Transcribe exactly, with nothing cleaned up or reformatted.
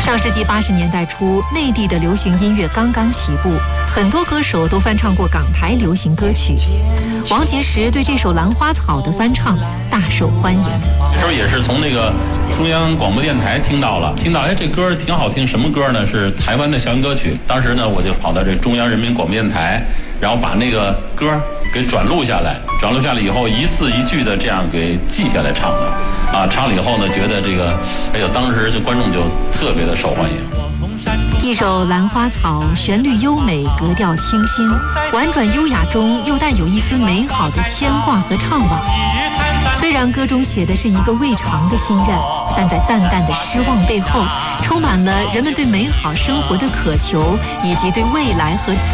上世纪八十年代初，内地的流行音乐刚刚起步，很多歌手都翻唱过港台流行歌曲。王杰时对这首《兰花草》的翻唱大受欢迎。 那时候也是从那个中央广播电台听到了，听到哎这歌挺好听，什么歌呢？是台湾的校园歌曲。当时呢，我就跑到这中央人民广播电台，然后把那个歌给转录下来，转录下来以后，一字一句的这样给记下来唱的。啊，唱了以后呢，觉得这个，哎呦，当时就观众就特别的受欢迎。 一首《兰花草》，旋律优美，格调清新，婉转优雅中又带有一丝美好的牵挂和怅惘。虽然歌中写的是一个未偿的心愿，但在淡淡的失望背后，充满了人们对美好生活的渴求，以及对未来和自